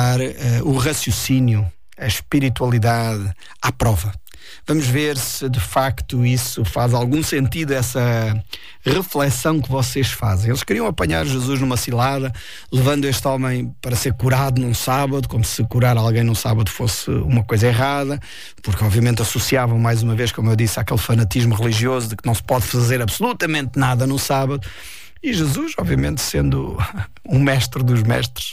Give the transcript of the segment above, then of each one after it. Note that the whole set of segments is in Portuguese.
colocar o raciocínio, a espiritualidade à prova. Vamos ver se de facto isso faz algum sentido, essa reflexão que vocês fazem. Eles queriam apanhar Jesus numa cilada, levando este homem para ser curado num sábado, como se curar alguém num sábado fosse uma coisa errada, porque obviamente associavam mais uma vez, como eu disse, àquele fanatismo religioso de que não se pode fazer absolutamente nada no sábado. E Jesus, obviamente, sendo um mestre dos mestres,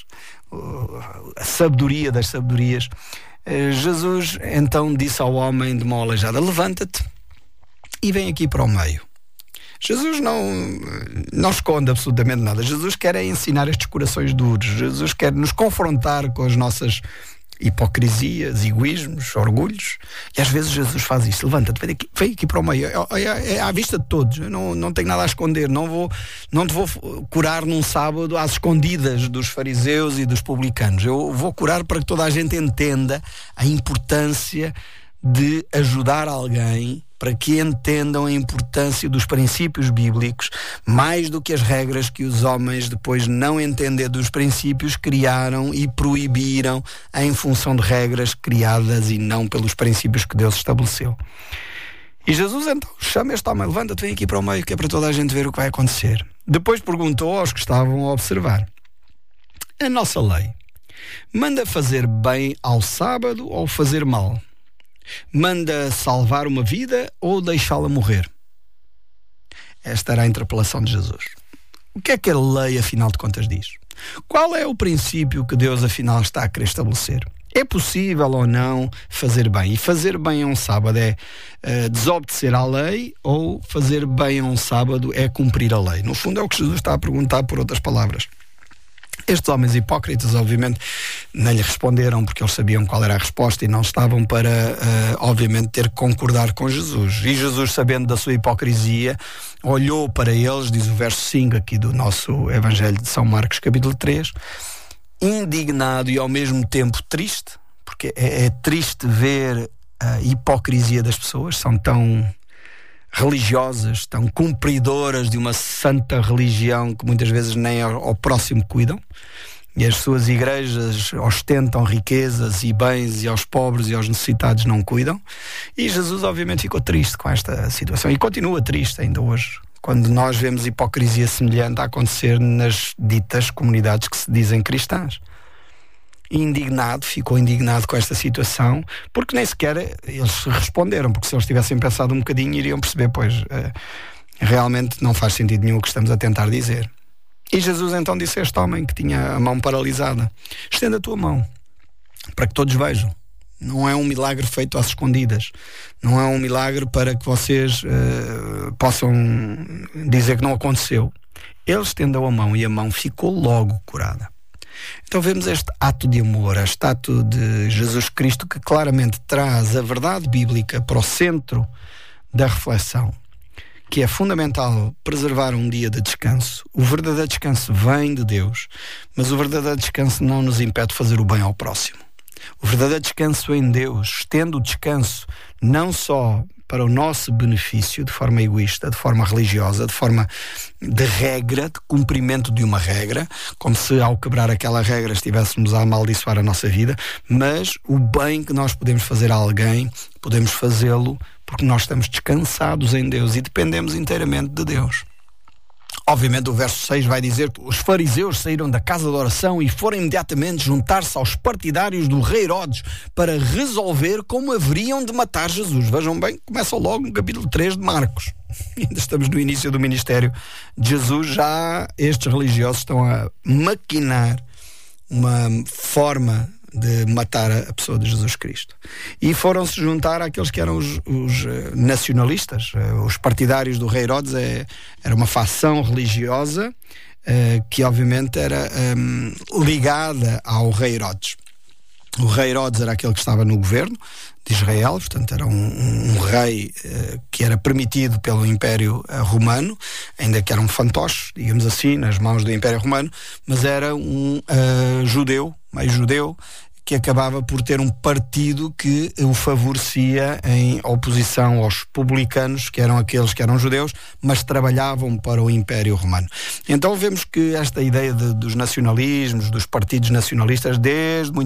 a sabedoria das sabedorias, Jesus então disse ao homem de mão aleijada: levanta-te e vem aqui para o meio. Jesus não esconde absolutamente nada. Jesus quer é ensinar estes corações duros. Jesus quer nos confrontar com as nossas hipocrisias, egoísmos, orgulhos. E às vezes Jesus faz isso: levanta-te, vem aqui para o meio. É à vista de todos. Eu não tenho nada a esconder. Não te vou curar num sábado às escondidas dos fariseus e dos publicanos. Eu vou curar para que toda a gente entenda a importância de ajudar alguém, para que entendam a importância dos princípios bíblicos, mais do que as regras que os homens, depois de não entender dos princípios, criaram e proibiram em função de regras criadas e não pelos princípios que Deus estabeleceu. E Jesus então chama este homem: levanta-te, vem aqui para o meio, que é para toda a gente ver o que vai acontecer. Depois perguntou aos que estavam a observar: a nossa lei manda fazer bem ao sábado ou fazer mal? Manda salvar uma vida ou deixá-la morrer? Esta era a interpelação de Jesus. O que é que a lei, afinal de contas, diz? Qual é o princípio que Deus, afinal, está a querer estabelecer? É possível ou não fazer bem? E fazer bem a um sábado é desobedecer à lei, ou fazer bem a um sábado é cumprir a lei? No fundo é o que Jesus está a perguntar, por outras palavras. Estes homens hipócritas, obviamente, nem lhe responderam, porque eles sabiam qual era a resposta e não estavam para, obviamente, ter que concordar com Jesus. E Jesus, sabendo da sua hipocrisia, olhou para eles, diz o verso 5 aqui do nosso Evangelho de São Marcos, capítulo 3, indignado e ao mesmo tempo triste, porque é triste ver a hipocrisia das pessoas, são tão religiosas, tão cumpridoras de uma santa religião que muitas vezes nem ao próximo cuidam, e as suas igrejas ostentam riquezas e bens e aos pobres e aos necessitados não cuidam. E Jesus obviamente ficou triste com esta situação e continua triste ainda hoje, quando nós vemos hipocrisia semelhante a acontecer nas ditas comunidades que se dizem cristãs. Ficou indignado com esta situação, porque nem sequer eles responderam, porque se eles tivessem pensado um bocadinho iriam perceber, realmente não faz sentido nenhum o que estamos a tentar dizer. E Jesus então disse a este homem que tinha a mão paralisada: estenda a tua mão, para que todos vejam. Não é um milagre feito às escondidas, não é um milagre para que vocês possam dizer que não aconteceu. Ele estendeu a mão e a mão ficou logo curada. Então vemos este ato de amor, este ato de Jesus Cristo, que claramente traz a verdade bíblica para o centro da reflexão, que é fundamental preservar um dia de descanso. O verdadeiro descanso vem de Deus, mas o verdadeiro descanso não nos impede de fazer o bem ao próximo. O verdadeiro descanso em Deus estende o descanso não só para o nosso benefício, de forma egoísta, de forma religiosa, de forma de regra, de cumprimento de uma regra, como se ao quebrar aquela regra estivéssemos a amaldiçoar a nossa vida, mas o bem que nós podemos fazer a alguém, podemos fazê-lo porque nós estamos descansados em Deus e dependemos inteiramente de Deus. Obviamente o verso 6 vai dizer que os fariseus saíram da casa de oração e foram imediatamente juntar-se aos partidários do rei Herodes para resolver como haveriam de matar Jesus. Vejam bem, começa logo no capítulo 3 de Marcos. Ainda estamos no início do ministério de Jesus, já estes religiosos estão a maquinar uma forma de matar a pessoa de Jesus Cristo. E foram-se juntar àqueles que eram os nacionalistas, os partidários do rei Herodes. Era uma facção religiosa que obviamente era ligada ao rei Herodes. O rei Herodes era aquele que estava no governo de Israel, portanto era um rei que era permitido pelo Império Romano, ainda que era um fantoche, digamos assim, nas mãos do Império Romano, mas era um judeu, meio judeu, que acabava por ter um partido que o favorecia em oposição aos publicanos, que eram aqueles que eram judeus, mas trabalhavam para o Império Romano. Então vemos que esta ideia dos nacionalismos, dos partidos nacionalistas, desde muito